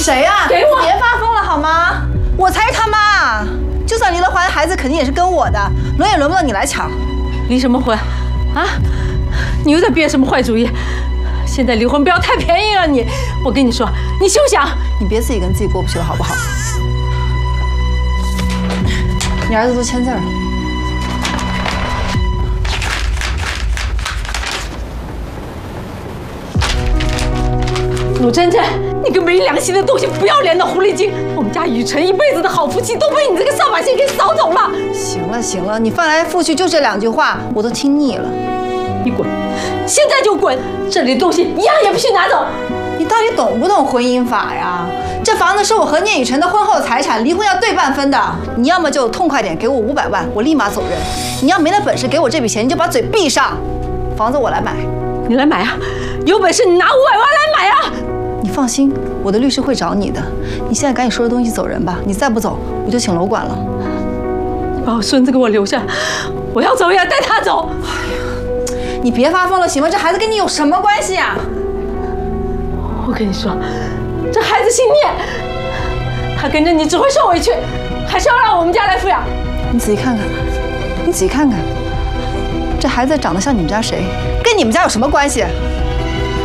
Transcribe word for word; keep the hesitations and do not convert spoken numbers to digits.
谁呀？ 给我！ 别发疯了好吗？我才是他妈，就算离了婚，孩子肯定也是跟我的，轮也轮不到你来抢。 离什么婚？啊？你又在编什么坏主意？现在离婚不要太便宜了你！我跟你说，你休想！ 你别自己跟自己过不去了好不好？你儿子都签字了。 陆真真，你个没良心的东西，不要脸的狐狸精！我们家雨辰一辈子的好夫妻都被你这个扫把星给扫走了。 行了行了，你翻来覆去就这两句话，我都听腻了。 你滚，现在就滚！这里的东西一样也不许拿走。 你到底懂不懂婚姻法呀？这房子是我和聂雨辰的婚后财产，离婚要对半分的。你要么就痛快点，给我五百万，我立马走人；你要没那本事给我这笔钱，你就把嘴闭上。房子我来买， 你来买啊！有本事你拿五百万来买啊！ 你放心，我的律师会找你的。你现在赶紧收拾东西走人吧，你再不走，我就请楼管了。 你把我孙子给我留下，我要走也要带他走。 哎呀，你别发疯了行吗？这孩子跟你有什么关系啊？ 我跟你说，这孩子姓聂，他跟着你只会受委屈，还是要让我们家来抚养。 你仔细看看，你仔细看看，这孩子长得像你们家谁？跟你们家有什么关系？